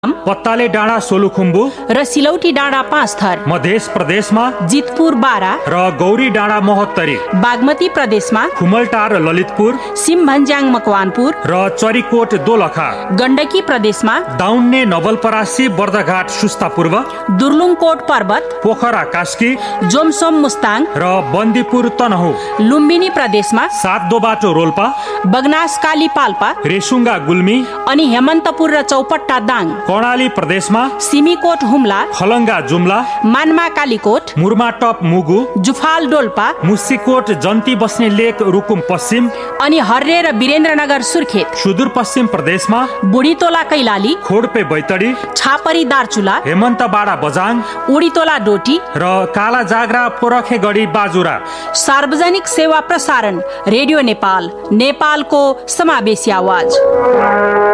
पत्ताले डाँडा सोलुखुम्बु र सिलौटी डाँडा 5 थर, मध्य प्रदेशमा जितपुर 12 र गौरी डाँडा महोत्तरी, बागमती प्रदेशमा खुमलटार ललितपुर, सिमभन्ज्याङ मकवानपुर र चरीकोट दोलखा, गण्डकी प्रदेशमा दाउन्ने नवलपरासी बर्दघाट सुस्ता पूर्व, दुर्लुङकोट पर्वत, पोखरा कास्की, जोमसोम मुस्ताङ र बन्दीपुर तनहु, लुम्बिनी प्रदेशमा सातदोबाटो रोल्पा, बगनास काली पाल्पा, रेसुङ्गा गुल्मी अनि हेमन्तपुर र चौपट्टा दाङ, कर्णाली प्रदेशमा सिमीकोट हुम्ला, खलङ्गा जुम्ला, मानमा कालीकोट, मुर्माटप मुगु, जुफाल डोल्पा, मुसिकोट जन्ती बस्ने लेक रुकुम पश्चिम, अनि हर्रे र वीरेन्द्रनगर सुर्खेत, सुदूरपश्चिम प्रदेशमा बुढीतोला कैलाली, खोडपे बैतडी, छापरी दार्चुला, हेमन्तबाडा बजाङ, उडीतोला डोटी र काला जाग्रा पोरखेगढी बाजुरा। सार्वजनिक सेवा प्रसारण रेडियो नेपाल, नेपालको समावेशी आवाज।